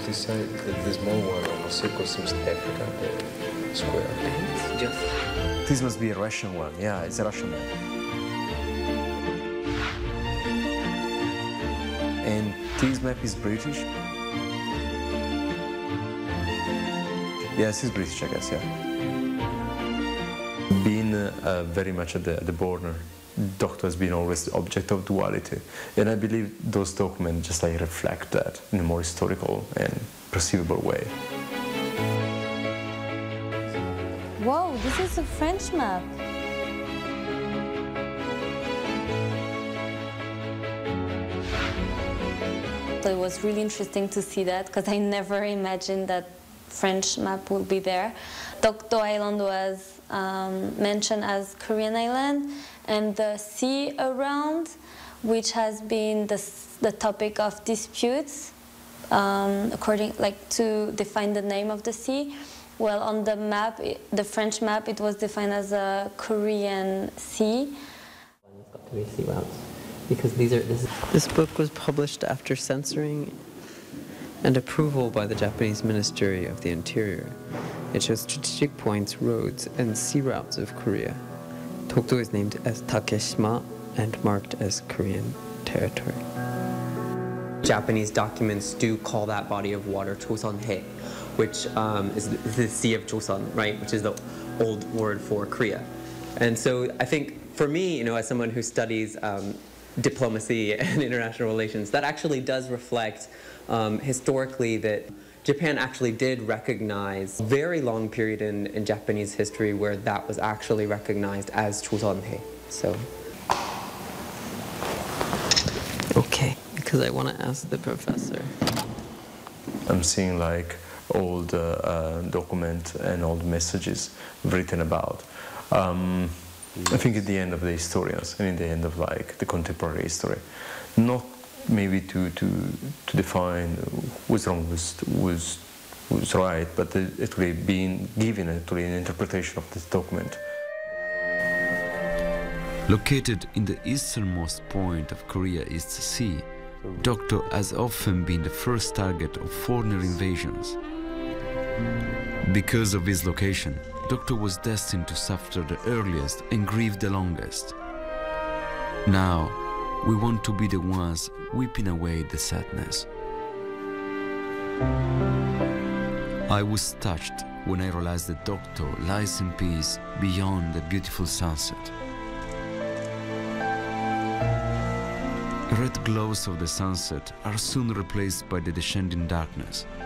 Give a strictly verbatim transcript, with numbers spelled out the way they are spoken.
this side, the, the small one on the circle seems Africa, the square. It's just... This must be a Russian one. Yeah, it's a Russian one. And this map is British. Yes, it's British, I guess, yeah. Being uh, very much at the, at the border, Doctor has been always the object of duality. And I believe those documents just like reflect that in a more historical and perceivable way. Whoa, this is a French map. It was really interesting to see that because I never imagined that French map would be there. Dokdo Island was um, mentioned as Korean island, and the sea around, which has been the, the topic of disputes, um, according like to define the name of the sea. Well, on the map, the French map, it was defined as a Korean sea. It's got to be sea routes. Because these are, this, this book was published after censoring and approval by the Japanese Ministry of the Interior. It shows strategic points, roads, and sea routes of Korea. Dokdo is named as Takeshima and marked as Korean territory. Japanese documents do call that body of water Choson-he, which um, is the, the Sea of Joseon, right, which is the old word for Korea. And so I think for me, you know, as someone who studies um, diplomacy and international relations, that actually does reflect um, historically that Japan actually did recognize a very long period in, in Japanese history where that was actually recognized as Choson-he. So, okay, because I want to ask the professor. I'm seeing like old uh, uh, document and old messages written about. Um, I think at the end of the historians and in the end of like the contemporary history, not maybe to to to define who's wrong, who's who's, who's right, but actually being given actually an interpretation of this document. Located in the easternmost point of Korea East Sea, Dokdo has often been the first target of foreigner invasions. Because of his location, Dokdo was destined to suffer the earliest and grieve the longest. Now, we want to be the ones weeping away the sadness. I was touched when I realized that Dokdo lies in peace beyond the beautiful sunset. Red glows of the sunset are soon replaced by the descending darkness.